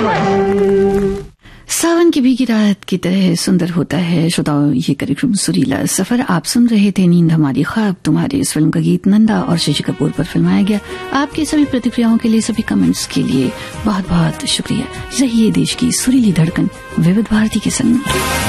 सावन की भीगी रात की तरह सुंदर होता है श्रोताओं ये कार्यक्रम सुरीला सफर। आप सुन रहे थे नींद हमारी ख्वाब तुम्हारे। इस फिल्म का गीत नंदा और शशि कपूर पर फिल्माया गया। आपके सभी प्रतिक्रियाओं के लिए, सभी कमेंट्स के लिए बहुत बहुत शुक्रिया। रहिए देश की सुरीली धड़कन विविध भारती के संग।